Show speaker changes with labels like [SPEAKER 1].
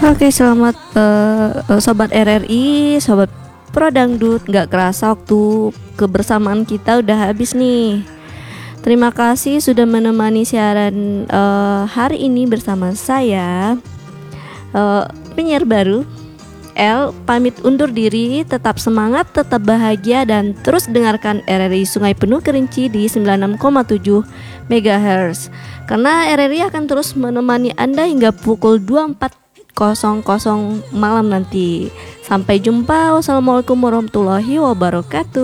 [SPEAKER 1] Oke, selamat sobat RRI, sobat Pro Dangdut. Nggak kerasa waktu kebersamaan kita udah habis nih. Terima kasih sudah menemani siaran hari ini bersama saya, penyiar baru L. Pamit undur diri. Tetap semangat, tetap bahagia, dan terus dengarkan RRI Sungai Penuh Kerinci di 96,7 MHz. Karena RRI akan terus menemani Anda hingga pukul 24.00 malam nanti. Sampai jumpa. Wassalamualaikum warahmatullahi wabarakatuh.